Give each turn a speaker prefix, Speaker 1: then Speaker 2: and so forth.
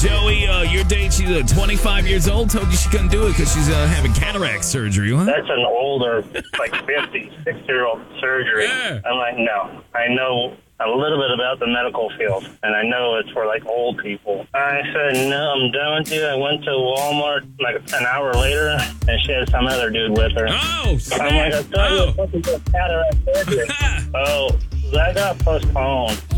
Speaker 1: Joey, your date, she's 25 years old, told you she couldn't do it because she's having cataract surgery, huh?
Speaker 2: That's an older, like 56-year-old surgery.
Speaker 1: Yeah.
Speaker 2: I'm like, no. I know a little bit about the medical field, and I know it's for, like, old people. I said, no, I'm done with you. I went to Walmart, like, an hour later, and she had some other dude with her.
Speaker 1: Oh, snap.
Speaker 2: I'm like, I thought you were supposed to get cataract surgery. Oh, that got postponed.